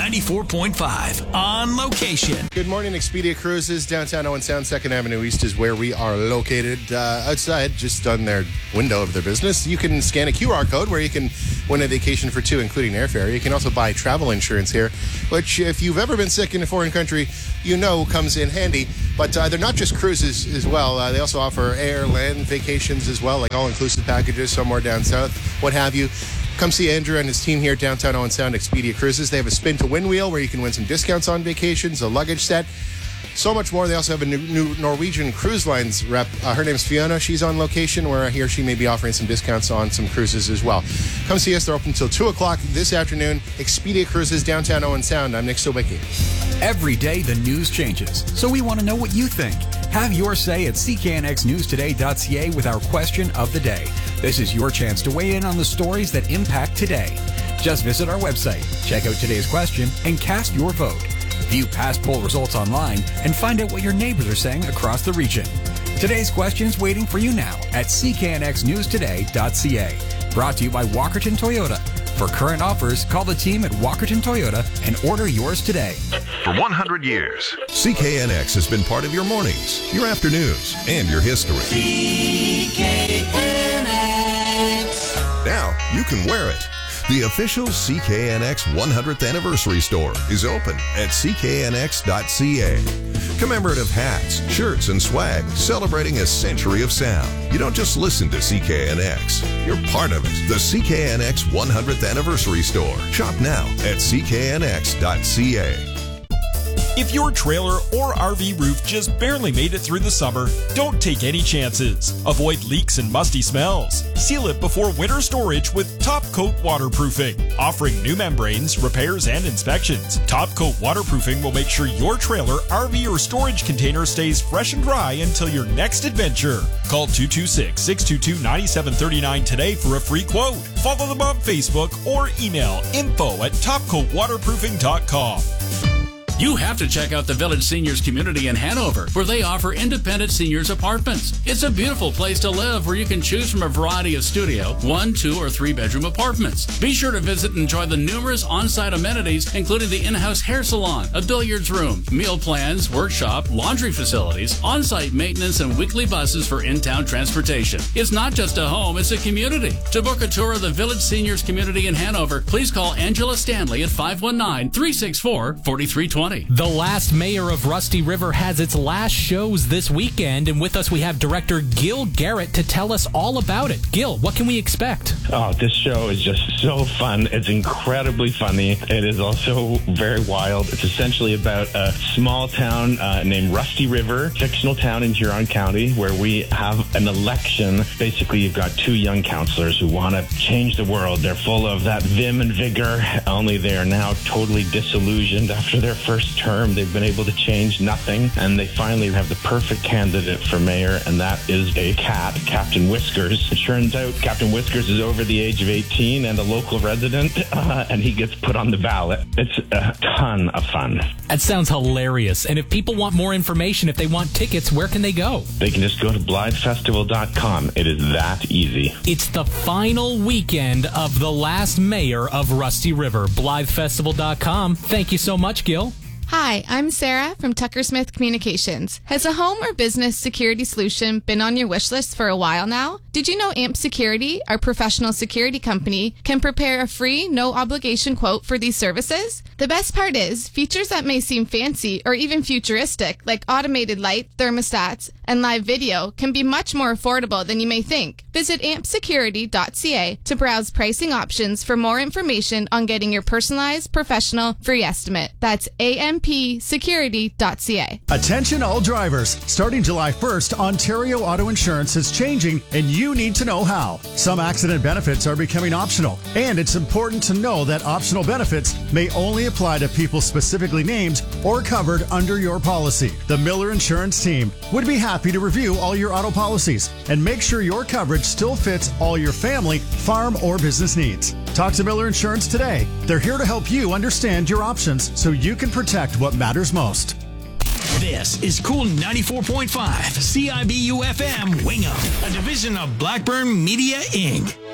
94.5 on location. Good morning, Expedia Cruises. Downtown Owen Sound, 2nd Avenue East is where we are located. Outside, just on their window of their business, you can scan a QR code where you can win a vacation for two, including airfare. You can also buy travel insurance here, which if you've ever been sick in a foreign country, you know comes in handy. But they're not just cruises as well. They also offer air, land vacations as well, like all-inclusive packages somewhere down south, what have you. Come see Andrew and his team here at Downtown Owen Sound Expedia Cruises. They have a spin-to-win wheel where you can win some discounts on vacations, a luggage set, so much more. They also have a new Norwegian Cruise Lines rep. Her name's Fiona. She's on location where he or she may be offering some discounts on some cruises as well. Come see us. They're open until 2 o'clock this afternoon. Expedia Cruises, Downtown Owen Sound. I'm Nick Sobicki. Every day the news changes, so we want to know what you think. Have your say at cknxnewstoday.ca with our question of the day. This is your chance to weigh in on the stories that impact today. Just visit our website, check out today's question, and cast your vote. View past poll results online and find out what your neighbors are saying across the region. Today's question's waiting for you now at cknxnewstoday.ca. Brought to you by Walkerton Toyota. For current offers, call the team at Walkerton Toyota and order yours today. For 100 years, CKNX has been part of your mornings, your afternoons, and your history. CKNX. Now you can wear it. The official CKNX 100th Anniversary Store is open at cknx.ca. Commemorative hats, shirts, and swag celebrating a century of sound. You don't just listen to CKNX. You're part of it. The CKNX 100th Anniversary Store. Shop now at cknx.ca. If your trailer or RV roof just barely made it through the summer, don't take any chances. Avoid leaks and musty smells. Seal it before winter storage with Top Coat Waterproofing. Offering new membranes, repairs, and inspections, Top Coat Waterproofing will make sure your trailer, RV, or storage container stays fresh and dry until your next adventure. Call 226-622-9739 today for a free quote. Follow them on Facebook or email info@topcoatwaterproofing.com. You have to check out the Village Seniors Community in Hanover, where they offer independent seniors apartments. It's a beautiful place to live where you can choose from a variety of studio, 1, 2, or 3 bedroom apartments. Be sure to visit and enjoy the numerous on-site amenities, including the in-house hair salon, a billiards room, meal plans, workshop, laundry facilities, on-site maintenance, and weekly buses for in-town transportation. It's not just a home, it's a community. To book a tour of the Village Seniors Community in Hanover, please call Angela Stanley at 519-364-4320. The Last Mayor of Rusty River has its last shows this weekend, and with us we have director Gil Garrett to tell us all about it. Gil, what can we expect? Oh, this show is just so fun. It's incredibly funny. It is also very wild. It's essentially about a small town named Rusty River, fictional town in Huron County, where we have an election. Basically, you've got 2 young counselors who want to change the world. They're full of that vim and vigor, only they are now totally disillusioned after their first term. They've been able to change nothing, and they finally have the perfect candidate for mayor, and that is a cat, Captain Whiskers. It turns out Captain Whiskers is over the age of 18 and a local resident, and he gets put on the ballot. It's a ton of fun. That sounds hilarious. And if people want more information, if they want tickets, where can they go? They can just go to blythefestival.com. It is that easy. It's the final weekend of The Last Mayor of Rusty River. blythefestival.com. Thank you so much, Gil. Hi, I'm Sarah from Tucker Smith Communications. Has a home or business security solution been on your wish list for a while now? Did you know AMP Security, our professional security company, can prepare a free, no-obligation quote for these services? The best part is, features that may seem fancy or even futuristic, like automated light, thermostats, and live video, can be much more affordable than you may think. Visit ampsecurity.ca to browse pricing options for more information on getting your personalized, professional, free estimate. That's ampsecurity.ca. Attention all drivers. Starting July 1st, Ontario Auto Insurance is changing, and you need to know how. Some accident benefits are becoming optional, and it's important to know that optional benefits may only apply to people specifically named or covered under your policy. The Miller Insurance team would be happy to review all your auto policies and make sure your coverage still fits all your family, farm, or business needs. Talk to Miller Insurance today. They're here to help you understand your options so you can protect what matters most. This is Cool 94.5 CIBU FM Wingham, a division of Blackburn Media Inc.